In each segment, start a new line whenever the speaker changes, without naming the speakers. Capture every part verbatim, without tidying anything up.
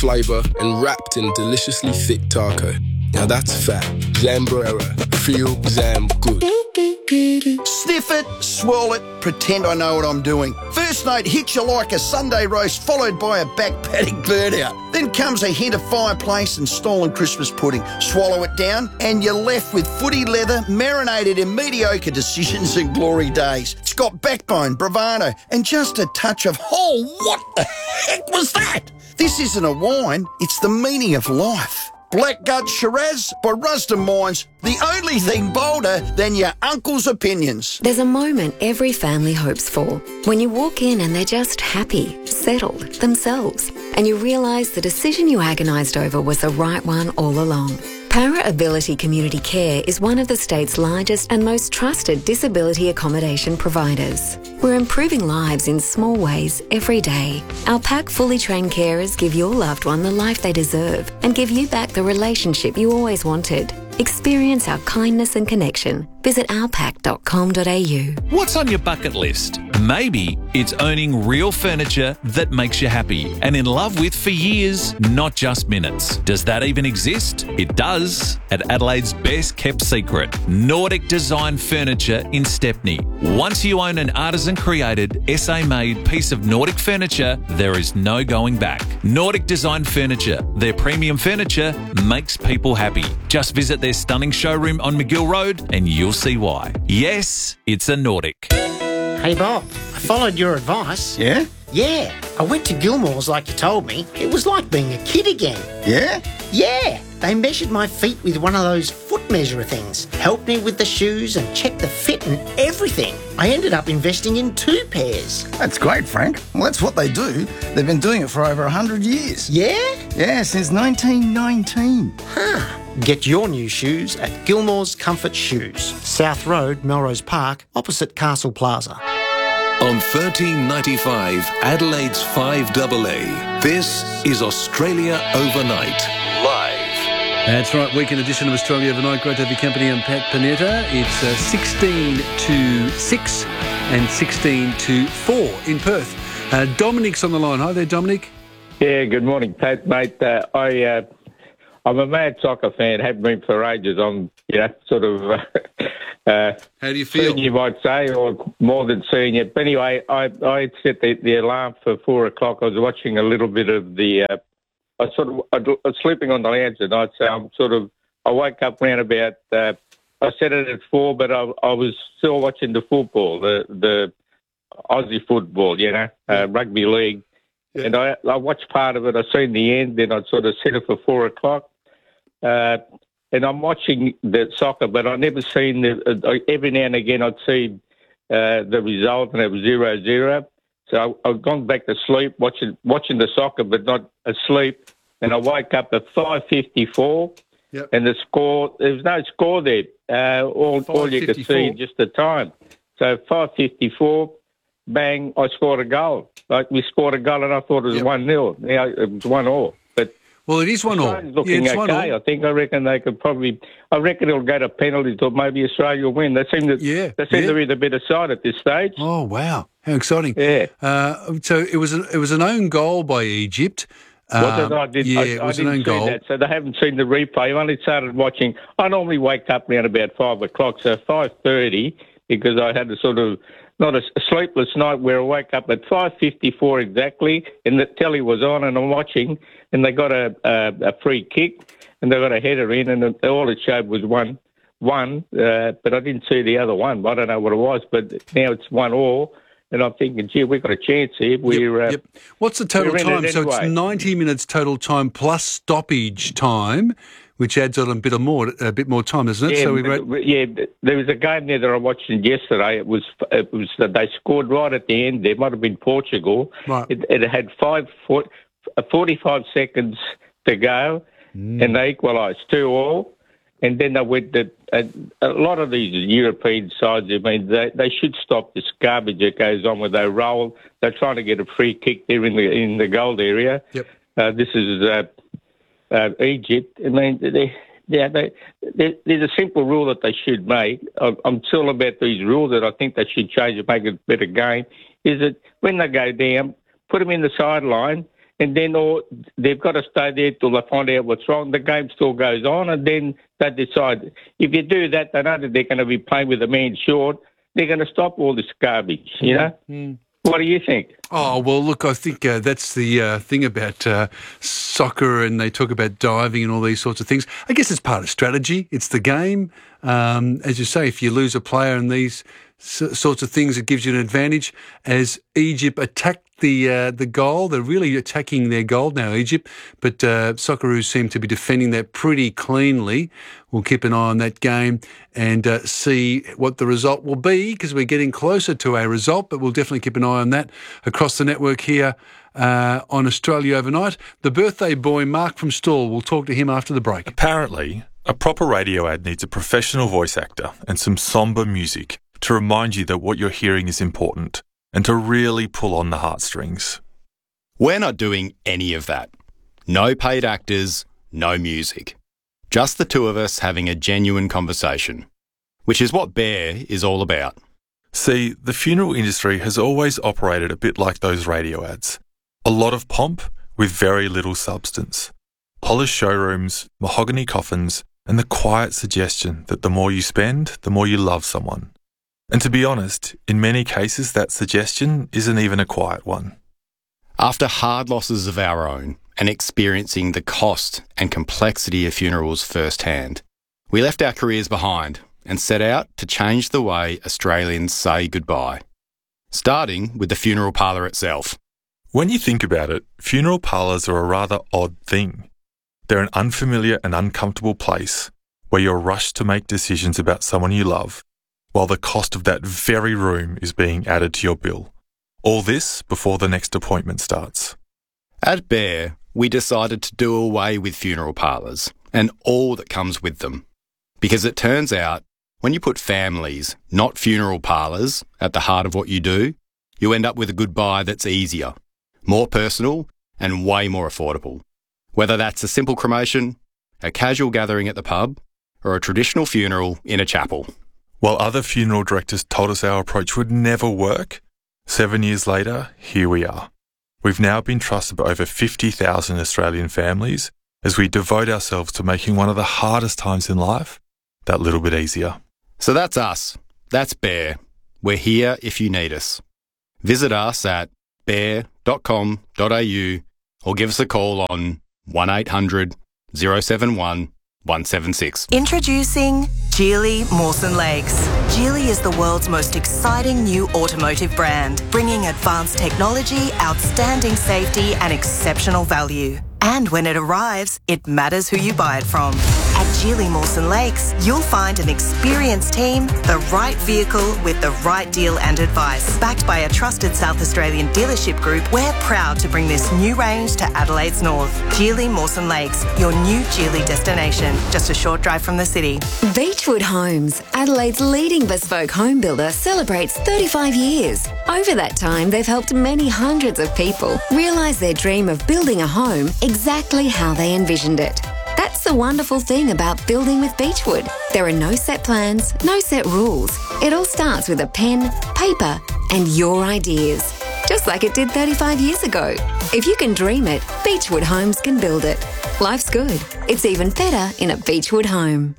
flavour and wrapped in deliciously thick taco. Now that's fat. Zambrera. Feel Zam good.
Sniff it, swirl it, pretend I know what I'm doing. First note hits you like a Sunday roast followed by a back paddock burnout. Then comes a hint of fireplace and stolen Christmas pudding. Swallow it down and you're left with footy leather marinated in mediocre decisions and glory days. It's got backbone, bravado and just a touch of, oh, what the heck was that? This isn't a wine, it's the meaning of life. Blackgut Shiraz by Rusden Wines, the only thing bolder than your uncle's opinions.
There's a moment every family hopes for, when you walk in and they're just happy, settled, themselves, and you realise the decision you agonised over was the right one all along. Para Ability Community Care is one of the state's largest and most trusted disability accommodation providers. We're improving lives in small ways every day. Our pack fully trained carers give your loved one the life they deserve and give you back the relationship you always wanted. Experience our kindness and connection. Visit our pack dot com dot a u.
What's on your bucket list? Maybe it's owning real furniture that makes you happy and in love with for years, not just minutes. Does that even exist? It does. At Adelaide's best kept secret, Nordic Design Furniture in Stepney. Once you own an artisan created, S A made piece of Nordic furniture, there is no going back. Nordic Design Furniture. Their premium furniture makes people happy. Just visit their stunning showroom on McGill Road and you'll see why. Yes, it's a Nordic.
Hey Bob, I followed your advice.
Yeah?
Yeah, I went to Gilmore's like you told me. It was like being a kid again.
Yeah?
Yeah, they measured my feet with one of those foot measurer things, helped me with the shoes and checked the fit and everything. I ended up investing in two pairs.
That's great, Frank. Well, that's what they do. They've been doing it for over one hundred years.
Yeah?
Yeah, since nineteen nineteen.
Huh. Get your new shoes at Gilmore's Comfort Shoes, South Road, Melrose Park, opposite Castle Plaza.
On thirteen ninety-five, Adelaide's five A A, this is Australia Overnight, live.
That's right, weekend edition of Australia Overnight. Great to have your company. I'm Pat Panetta. It's uh, sixteen to six and sixteen to four in Perth. Uh, Dominic's on the line. Hi there, Dominic.
Yeah, good morning, Pat, mate. Uh, I, uh, I'm a mad soccer fan, have been for ages. I'm, you know, sort of... Uh, Uh,
How do you feel?
You might say, or more than seeing it. But anyway, I I set the, the alarm for four o'clock. I was watching a little bit of the. Uh, I sort of I was sleeping on the lounge at night, so I'm sort of. I woke up around about. Uh, I set it at four, but I, I was still watching the football, the the Aussie football, you know, uh, rugby league, yeah. And I I watched part of it. I seen the end, then I sort of set it for four o'clock. Uh, And I'm watching the soccer, but I've never seen the. Uh, every now and again, I'd see uh, the result, and it was zero zero. So I, I've gone back to sleep watching watching the soccer, but not asleep. And I woke up at five fifty four, yep. And the score. There was no score there. Uh, all all you could see just the time. So five fifty four, bang! I scored a goal. Like we scored a goal, and I thought it was one nil. Now it was one all.
Well, it is one all.
Looking
yeah,
okay, I think. I reckon they could probably. I reckon it'll go to penalties, or maybe Australia will win. They seem to.
Yeah,
they seem
yeah.
to be the better side at this stage.
Oh wow, how exciting!
Yeah.
Uh, so it was a, it was an own goal by Egypt.
Was
um,
it? I did.
Yeah,
I,
it
I
was
didn't
an own
see
goal.
that, so they haven't seen the replay. I've only started watching. I normally wake up around about five o'clock, so five thirty, because I had a sort of. Not a sleepless night where I woke up at five fifty-four exactly, and the telly was on, and I'm watching, and they got a, a, a free kick, and they got a header in, and all it showed was one, one, uh, but I didn't see the other one. I don't know what it was, but now it's one all, and I'm thinking, gee, we've got a chance here. We're,
yep, yep. What's the total time?
It
so
anyway.
It's ninety minutes total time plus stoppage time, which adds on a bit of more, a bit more time, doesn't it?
Yeah,
so we wrote...
yeah. There was a game there that I watched yesterday. It was, it was they scored right at the end. There might have been Portugal.
Right.
It, it had five, four, forty-five seconds to go, mm. and they equalised two all. And then they went. To, a, a lot of these European sides, I mean, they they should stop this garbage that goes on where they roll. They're trying to get a free kick there in the in the goal area.
Yep.
Uh, this is. Uh, Uh, Egypt, I mean, they, yeah, they, they, there's a simple rule that they should make. I'm still about these rules that I think they should change to make it a better game, is that when they go down, put them in the sideline and then all, they've got to stay there till they find out what's wrong. The game still goes on, and then they decide. If you do that, they know that they're going to be playing with a man short. They're going to stop all this garbage, you know? Mm. What do you think?
Oh, well, look, I think uh, that's the uh, thing about uh, soccer, and they talk about diving and all these sorts of things. I guess it's part of strategy. It's the game. Um, as you say, if you lose a player and these s- sorts of things, it gives you an advantage. As Egypt attacked the uh, the goal, they're really attacking their goal now, Egypt, but uh, Socceroos seem to be defending that pretty cleanly. We'll keep an eye on that game and uh, see what the result will be, because we're getting closer to a result, but we'll definitely keep an eye on that across the network here uh, on Australia Overnight. The birthday boy, Mark from Stawell, we'll talk to him after the break.
Apparently, a proper radio ad needs a professional voice actor and some sombre music to remind you that what you're hearing is important and to really pull on the heartstrings.
We're not doing any of that. No paid actors, no music. Just the two of us having a genuine conversation, which is what Bear is all about.
See, the funeral industry has always operated a bit like those radio ads. A lot of pomp with very little substance. Polished showrooms, mahogany coffins, and the quiet suggestion that the more you spend, the more you love someone. And to be honest, in many cases that suggestion isn't even a quiet one.
After hard losses of our own and experiencing the cost and complexity of funerals firsthand, we left our careers behind and set out to change the way Australians say goodbye, starting with the funeral parlour itself.
When you think about it, funeral parlours are a rather odd thing. They're an unfamiliar and uncomfortable place where you're rushed to make decisions about someone you love, while the cost of that very room is being added to your bill. All this before the next appointment starts.
At Bear, we decided to do away with funeral parlours and all that comes with them. Because it turns out, when you put families, not funeral parlours, at the heart of what you do, you end up with a goodbye that's easier, more personal, and way more affordable. Whether that's a simple cremation, a casual gathering at the pub, or a traditional funeral in a chapel.
While other funeral directors told us our approach would never work, seven years later, here we are. We've now been trusted by over fifty thousand Australian families as we devote ourselves to making one of the hardest times in life that little bit easier.
So that's us. That's Bear. We're here if you need us. Visit us at bear dot com dot a u or give us a call on one eight hundred oh seven one one seven six.
Introducing Geely Mawson Lakes. Geely is the world's most exciting new automotive brand, bringing advanced technology, outstanding safety and exceptional value. And when it arrives, it matters who you buy it from. At Geely Mawson Lakes, you'll find an experienced team, the right vehicle with the right deal and advice. Backed by a trusted South Australian dealership group, we're proud to bring this new range to Adelaide's north. Geely Mawson Lakes, your new Geely destination, just a short drive from the city.
Beechwood Homes, Adelaide's leading bespoke home builder, celebrates thirty-five years. Over that time, they've helped many hundreds of people realise their dream of building a home exactly how they envisioned it. That's the wonderful thing about building with Beechwood. There are no set plans, no set rules. It all starts with a pen, paper, and your ideas. Just like it did thirty-five years ago. If you can dream it, Beechwood Homes can build it. Life's good. It's even better in a Beechwood home.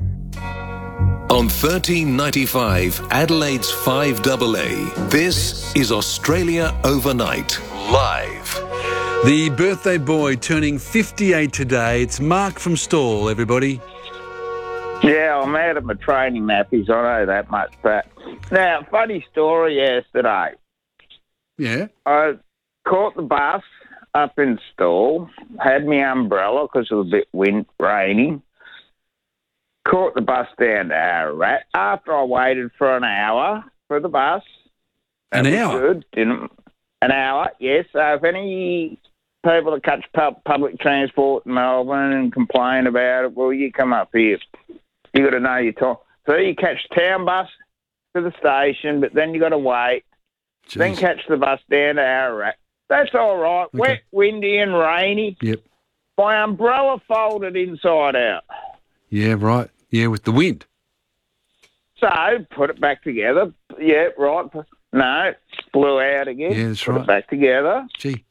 On thirteen ninety-five, Adelaide's five A A, this is Australia Overnight, live.
The birthday boy turning fifty-eight today. It's Mark from Stawell, everybody.
Yeah, I'm out of my training nappies, I know that much. But now, funny story yesterday.
Yeah?
I caught the bus up in Stawell, had my umbrella because it was a bit wind, rainy. Caught the bus down to Ararat. After I waited for an hour for the bus.
An hour?
Good, didn't, an hour, yes. So if any people that catch pub, public transport in Melbourne and complain about it, well, you come up here. You got to know your time. So you catch town bus to the station, but then you got to wait. Jeez. Then catch the bus down to Ararat. That's all right. Okay. Wet, windy and rainy.
Yep.
My umbrella folded inside out.
Yeah, right. Yeah, with the wind.
So, put it back together. Yeah, right. No, blew out again.
Yeah, that's
put
right.
Put it back together.
Gee.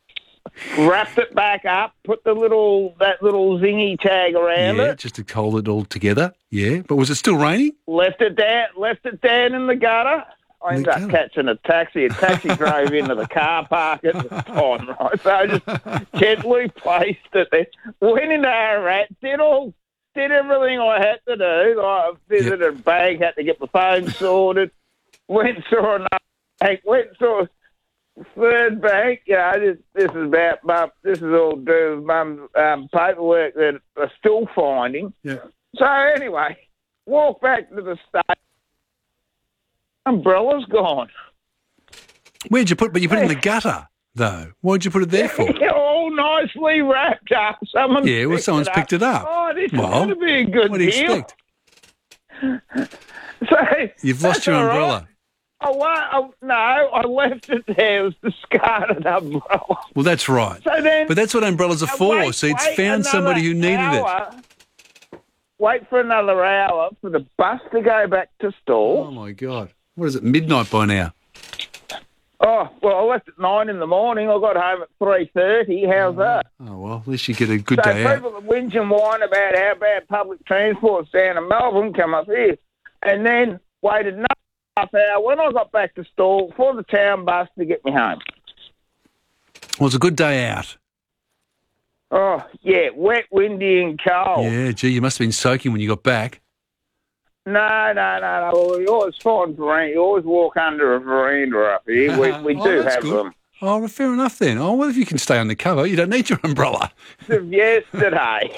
wrapped it back up, put the little that little zingy tag around
Yeah,
it.
just to hold it all together. Yeah, but was it still raining?
Left it down, left it down in the gutter. I ended up catching a taxi. A taxi drove into the car park at the time, right? So I just gently placed it there. Went into Ararat, did all, did everything I had to do. I visited yep. a bank, had to get my phone sorted. Went through another bank, went through a third bank. You know, this, this is about mum. This is all to do with mum's um, paperwork that I'm still finding.
Yeah.
So anyway, walk back to the state. Umbrella's gone.
Where'd you put? But you put it in the gutter, though. Why'd you put it there for?
All nicely wrapped up. Someone
yeah, well, someone's
it
picked it up.
Oh, this
well,
is going to be a good
what do you
deal.
expect?
So
you've lost your umbrella.
Right. Oh, well, no, I left it there. It was discarded umbrella.
Well, that's right.
So then,
but that's what umbrellas are for.
Wait,
See, it's
wait
found somebody who needed
hour,
it.
Wait for another hour for the bus to go back to store.
Oh, my God. What is it, midnight by now?
Oh, well, I left at nine in the morning. I got home at three thirty. How's
oh,
that?
Oh, well, at least you get a good
so
day out.
people that whinge and whine about how bad public transport's down in Melbourne come up here and then waited another half hour when I got back to store for the town bus to get me home.
Well, it's a good day out.
Oh, yeah, wet, windy and cold.
Yeah, gee, you must have been soaking when you got back.
No, no, no, no. Well, we always find veranda. You always walk under a veranda up here. We, we
oh,
do
that's
have
good.
them.
Oh, well, fair enough then. Oh, well, if you can stay on the cover, you don't need your umbrella.
Yesterday.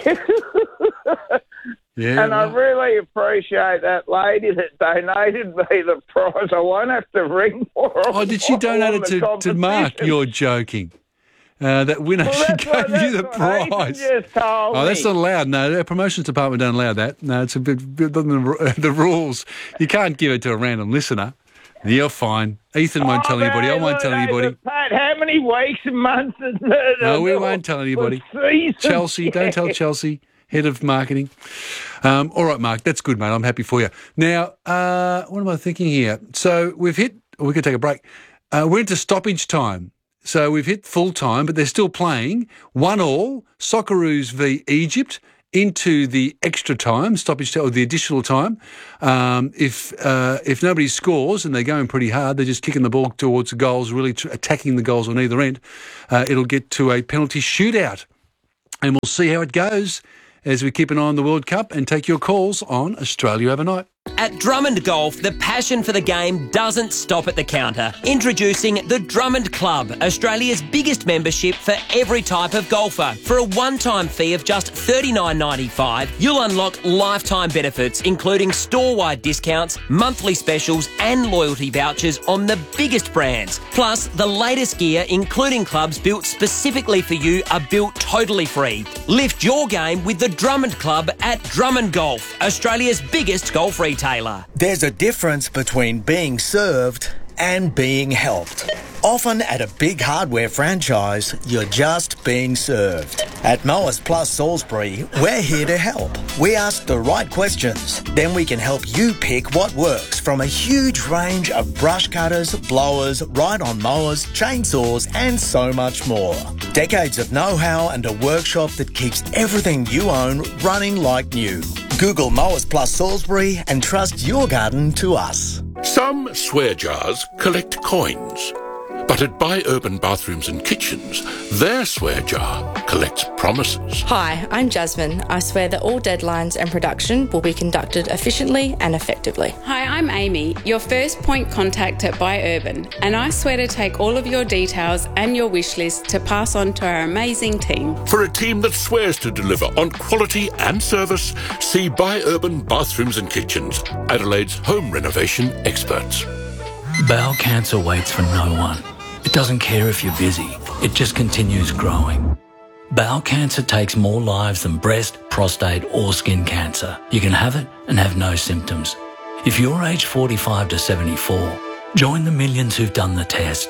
yeah,
and
well.
I really appreciate that lady that donated me the prize. I won't have to ring for her.
Oh, did she donate it to, to Mark? You're joking. Uh, that winner,
well,
she
gave
what,
you
the prize.
Just told
oh, that's
me.
not allowed. No, the promotions department don't allow that. No, it's a bit, bit the, the rules. You can't give it to a random listener. You're fine. Ethan won't
oh,
tell anybody. I won't tell anybody.
Pat, how many weeks and months is it?
No, we won't tell anybody. Chelsea, don't tell Chelsea, head of marketing. Um, all right, Mark, that's good, mate. I'm happy for you. Now, uh, what am I thinking here? So we've hit, we could take a break. Uh, we're into stoppage time. So we've hit full time, but they're still playing. One all, Socceroos v Egypt, into the extra time, stoppage time, or the additional time. Um, if uh, if nobody scores and they're going pretty hard, they're just kicking the ball towards the goals, really tr- attacking the goals on either end, uh, it'll get to a penalty shootout. And we'll see how it goes as we keep an eye on the World Cup and take your calls on Australia Overnight.
At Drummond Golf, the passion for the game doesn't stop at the counter. Introducing the Drummond Club, Australia's biggest membership for every type of golfer. For a one-time fee of just thirty-nine ninety-five, you'll unlock lifetime benefits, including store-wide discounts, monthly specials and loyalty vouchers on the biggest brands. Plus, the latest gear, including clubs built specifically for you, are built totally free. Lift your game with the Drummond Club at Drummond Golf, Australia's biggest golf retailer. Taylor.
There's a difference between being served and being helped. Often at a big hardware franchise, you're just being served. At Mowers Plus Salisbury, we're here to help. We ask the right questions, then we can help you pick what works from a huge range of brush cutters, blowers, ride-on mowers, chainsaws and so much more. Decades of know-how and a workshop that keeps everything you own running like new. Google Mowers Plus Salisbury and trust your garden to us.
Some swear jars collect coins, but at Buy Urban Bathrooms and Kitchens, their swear jar collects promises.
Hi, I'm Jasmine. I swear that all deadlines and production will be conducted efficiently and effectively.
Hi, I'm Amy, your first point contact at Buy Urban, and I swear to take all of your details and your wish list to pass on to our amazing team.
For a team that swears to deliver on quality and service, see Buy Urban Bathrooms and Kitchens, Adelaide's home renovation experts.
Bowel cancer waits for no one. It doesn't care if you're busy. It just continues growing. Bowel cancer takes more lives than breast, prostate or skin cancer. You can have it and have no symptoms. If you're aged forty-five to seventy-four, join the millions who've done the test.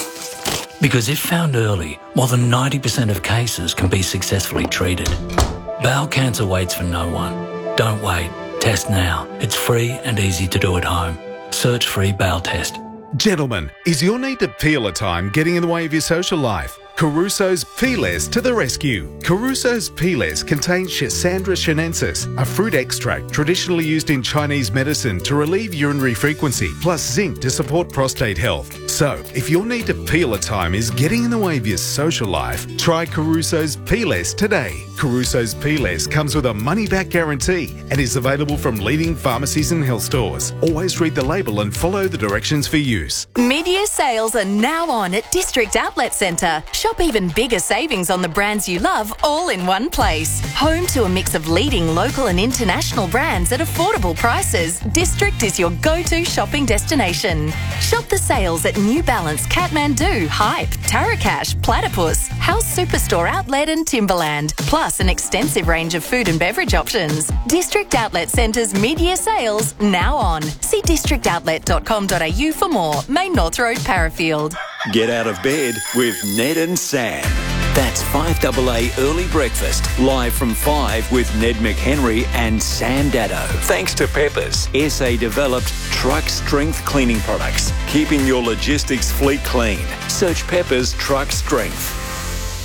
Because if found early, more than ninety percent of cases can be successfully treated. Bowel cancer waits for no one. Don't wait. Test now. It's free and easy to do at home. Search free bowel test.
Gentlemen, is your need to peel a time getting in the way of your social life? Caruso's Peelers to the rescue. Caruso's Peelers contain Schisandra chinensis, a fruit extract traditionally used in Chinese medicine to relieve urinary frequency, plus zinc to support prostate health. So, if your need to peel a time is getting in the way of your social life, try Caruso's Peelers today. Caruso's Peelers comes with a money-back guarantee and is available from leading pharmacies and health stores. Always read the label and follow the directions for use.
Mid-year sales are now on at District Outlet Centre. Shop even bigger savings on the brands you love all in one place. Home to a mix of leading local and international brands at affordable prices, District is your go-to shopping destination. Shop the sales at New Balance, Kathmandu, Hype, Tarakash, Platypus, House Superstore Outlet and Timberland, plus an extensive range of food and beverage options. District Outlet Centre's mid-year sales now on. See district outlet dot com dot a u for more. Main North Road, Parafield.
Get out of bed with Ned and Sam. That's five A A Early Breakfast, live from five with Ned McHenry and Sam Daddo. Thanks to Peppers, S A-developed truck strength cleaning products, keeping your logistics fleet clean. Search Peppers Truck Strength.